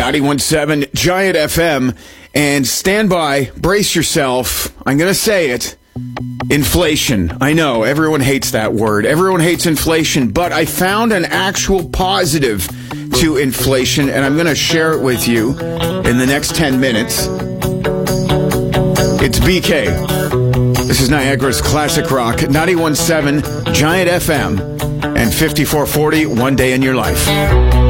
91.7 Giant FM. And stand by, brace yourself. I'm going to say it. Inflation. I know, everyone hates that word. Everyone hates inflation, but I found an actual positive to inflation, and I'm going to share it with you in the next 10 minutes. It's BK. This is Niagara's Classic Rock, 91.7 Giant FM, and 5440, One Day in Your Life.